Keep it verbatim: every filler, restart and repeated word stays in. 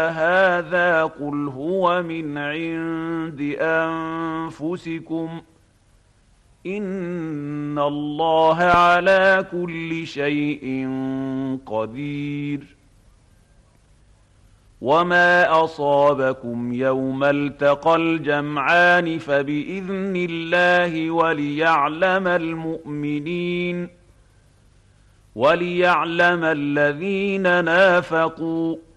هذا قل هو من عند أنفسكم إن الله على كل شيء قدير. وما أصابكم يوم التقى الجمعان فبإذن الله وليعلم المؤمنين وليعلم الذين نافقوا